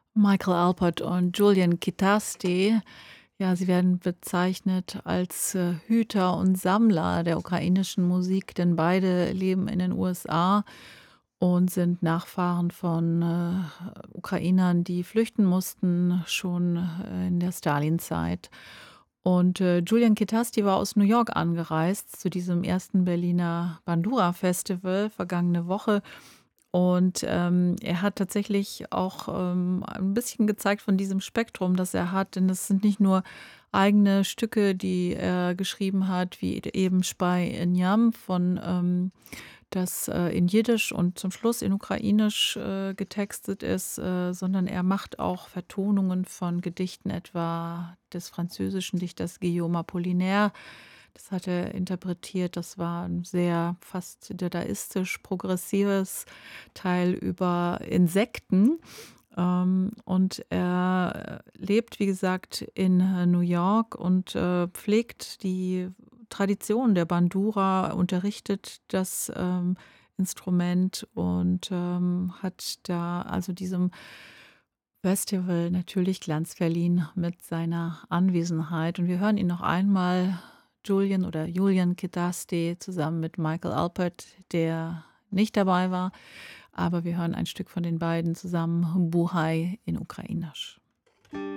Michael Alpert und Julian Kitasti, ja, sie werden bezeichnet als, Hüter und Sammler der ukrainischen Musik, denn beide leben in den USA und sind Nachfahren von, Ukrainern, die flüchten mussten, schon, in der Stalinzeit. Und, Julian Kitasti war aus New York angereist zu diesem ersten Berliner Bandura-Festival vergangene Woche. Und, er hat tatsächlich auch, ein bisschen gezeigt von diesem Spektrum, das er hat, denn das sind nicht nur eigene Stücke, die er geschrieben hat, wie eben „Spy Njam“ von, das, in Jiddisch und zum Schluss in Ukrainisch, getextet ist, sondern er macht auch Vertonungen von Gedichten, etwa des französischen Dichters Guillaume Apollinaire. Das hat er interpretiert. Das war 'n sehr fast dadaistisch-progressives Teil über Insekten. Und er lebt, wie gesagt, in, New York und, pflegt die Tradition der Bandura, unterrichtet das, Instrument und, hat da also diesem Festival natürlich Glanz verliehen mit seiner Anwesenheit. Und wir hören ihn noch einmal, Julian Kitasti zusammen mit Michael Alpert, der nicht dabei war, aber wir hören ein Stück von den beiden zusammen, „Buhai“ in Ukrainisch.